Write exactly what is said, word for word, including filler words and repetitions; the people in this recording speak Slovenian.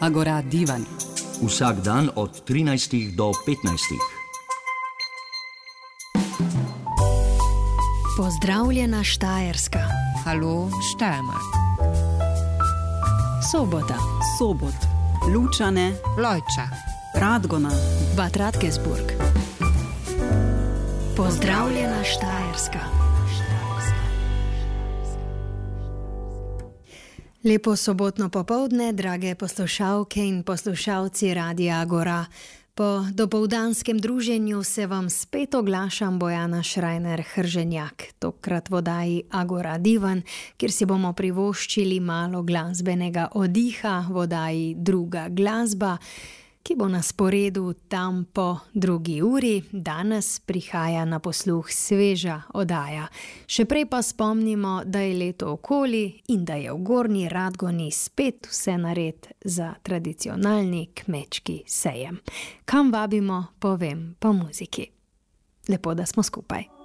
Agora Divan. Vsak dan od trinajstih do petnajstih. Pozdravljena Štajerska. Halo Steiermark. Sobota. Sobot. Lučane. Lojča. Radgona. Bad Radkersburg. Pozdravljena Štajerska. Lepo sobotno popoldne, drage poslušalke in poslušalci Radia Agora. Po dopoldanskem druženju se vam spet oglašam Bojana Šrajner-Hrženjak, tokrat v oddaji Agora Divan, kjer si bomo privoščili malo glasbenega oddiha v oddaji Druga glasba, ki bo na sporedu tam po drugi uri. Danes prihaja na posluh sveža oddaja. Še prej pa spomnimo, da je leto okoli in da je v Gornji Radgoni spet vse nared za tradicionalni kmečki sejem. Kam vabimo, povem po muziki. Lepo, da smo skupaj.